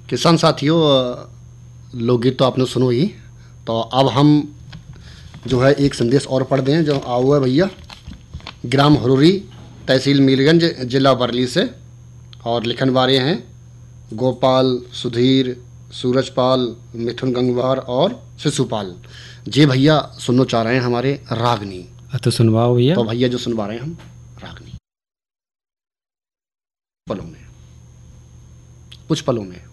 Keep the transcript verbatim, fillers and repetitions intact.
किसान साथियों, लोकगीत तो आपने सुनो ही, तो अब हम जो है एक संदेश और पढ़ दें जो आओ है भैया। ग्राम हरूरी, तहसील मीरगंज, जिला बरली से, और लिखन वाले हैं गोपाल, सुधीर, सूरजपाल, मिथुन गंगवार और शिशुपाल। जी भैया सुनना चाह रहे हैं हमारे रागनी। तो सुनवाओ भैया। तो भैया जो सुनवा रहे हैं हम रागनी। पलों में, कुछ पलों में